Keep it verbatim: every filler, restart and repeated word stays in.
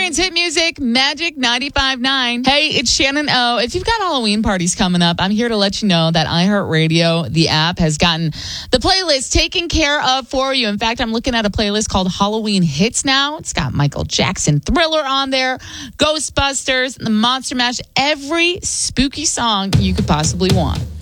Experience hit music, Magic ninety-five point nine. Hey, it's Shannon O. If you've got Halloween parties coming up, I'm here to let you know that iHeartRadio, the app, has gotten the playlist taken care of for you. In fact, I'm looking at a playlist called Halloween Hits now. It's got Michael Jackson Thriller on there, Ghostbusters, the Monster Mash, every spooky song you could possibly want.